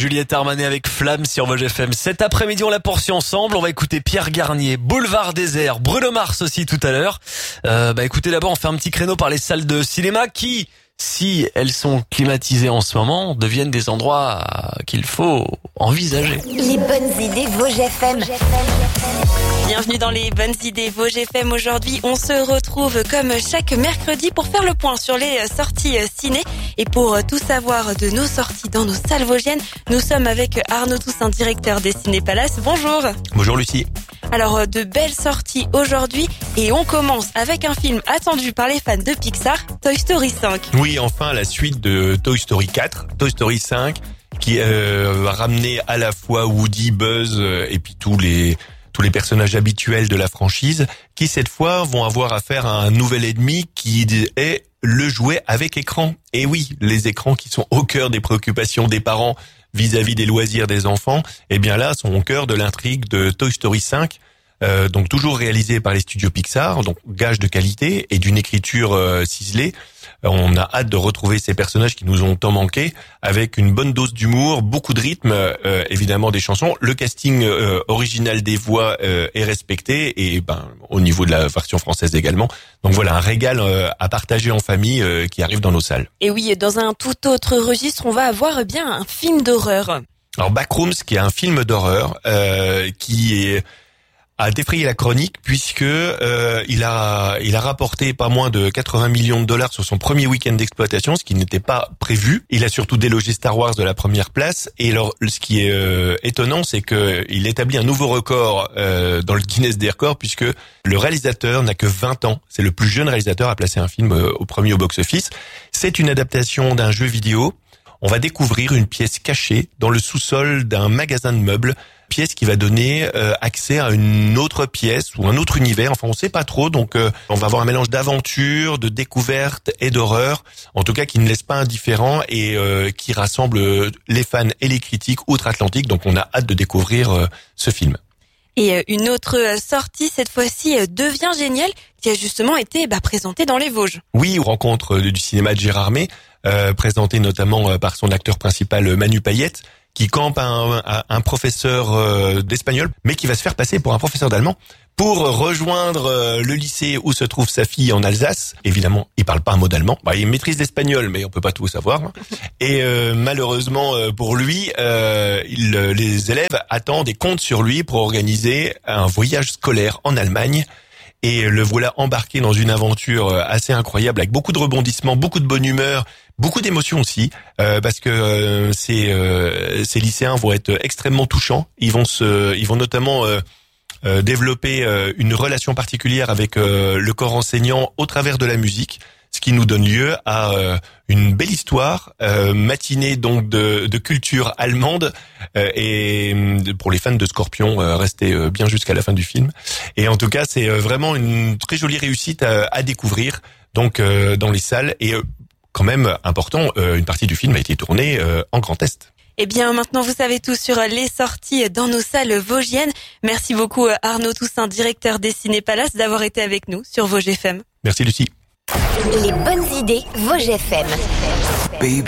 Juliette Armanet avec Flamme sur Vosges FM. Cet après-midi, on la poursuit ensemble. On va écouter Pierre Garnier, Boulevard Désert, Bruno Mars aussi tout à l'heure. Écoutez, d'abord, on fait un petit créneau par les salles de cinéma qui, si elles sont climatisées en ce moment, deviennent des endroits qu'il faut envisager. Les bonnes idées Vosges FM. Bienvenue dans les bonnes idées Vosges FM. Aujourd'hui, on se retrouve comme chaque mercredi pour faire le point sur les sorties ciné. Et pour tout savoir de nos sorties dans nos salles vosgiennes, nous sommes avec Arnaud Toussaint, directeur des Ciné Palace. Bonjour. Bonjour Lucie. Alors, de belles sorties aujourd'hui et on commence avec un film attendu par les fans de Pixar, Toy Story 5. Oui, enfin la suite de Toy Story 4, Toy Story 5, qui va ramener à la fois Woody, Buzz et puis tous les personnages habituels de la franchise, qui cette fois vont avoir affaire à un nouvel ennemi qui est le jouet avec écran. Et oui, les écrans qui sont au cœur des préoccupations des parents vis-à-vis des loisirs des enfants, eh bien là sont au cœur de l'intrigue de Toy Story 5, donc toujours réalisé par les studios Pixar, donc gage de qualité et d'une écriture ciselée. On a hâte de retrouver ces personnages qui nous ont tant manqué, avec une bonne dose d'humour, beaucoup de rythme, évidemment des chansons. Le casting original des voix est respecté, et au niveau de la version française également. Donc voilà, un régal à partager en famille qui arrive dans nos salles. Et oui, dans un tout autre registre, on va avoir bien un film d'horreur. Alors Backrooms, qui est un film d'horreur qui a défrayé la chronique puisque il a rapporté pas moins de 80 millions de dollars sur son premier week-end d'exploitation, ce qui n'était pas prévu. Il a surtout délogé Star Wars de la première place. Et alors, ce qui est étonnant, c'est que il établit un nouveau record dans le Guinness des records, puisque le réalisateur n'a que 20 ans. C'est le plus jeune réalisateur à placer un film au premier au box-office. C'est une adaptation d'un jeu vidéo. On va découvrir une pièce cachée dans le sous-sol d'un magasin de meubles, pièce qui va donner accès à une autre pièce ou un autre univers. Enfin, on sait pas trop. Donc, on va avoir un mélange d'aventure, de découverte et d'horreur. En tout cas, qui ne laisse pas indifférent et qui rassemble les fans et les critiques outre-Atlantique. Donc, on a hâte de découvrir ce film. Et une autre sortie, cette fois-ci, devient géniale, qui a justement été présentée dans les Vosges. Oui, rencontre du cinéma de Gérard May, présenté notamment par son acteur principal Manu Payette, qui campe un professeur d'espagnol, mais qui va se faire passer pour un professeur d'allemand pour rejoindre le lycée où se trouve sa fille en Alsace. Évidemment, il parle pas un mot d'allemand. Il maîtrise l'espagnol, mais on peut pas tout savoir. Et malheureusement pour lui, les élèves attendent et comptent sur lui pour organiser un voyage scolaire en Allemagne. Et le voilà embarqué dans une aventure assez incroyable, avec beaucoup de rebondissements, beaucoup de bonne humeur, beaucoup d'émotions aussi, parce que ces lycéens vont être extrêmement touchants. Ils vont notamment développer une relation particulière avec le corps enseignant au travers de la musique, ce qui nous donne lieu à une belle histoire, matinée donc de culture allemande, et pour les fans de Scorpion, restez bien jusqu'à la fin du film. Et en tout cas, c'est vraiment une très jolie réussite à découvrir donc dans les salles. Et quand même important, une partie du film a été tournée en Grand Est. Eh bien, maintenant, vous savez tout sur les sorties dans nos salles vosgiennes. Merci beaucoup Arnaud Toussaint, directeur des Ciné Palace, d'avoir été avec nous sur Vosges FM. Merci Lucie. Les bonnes idées Vosges FM.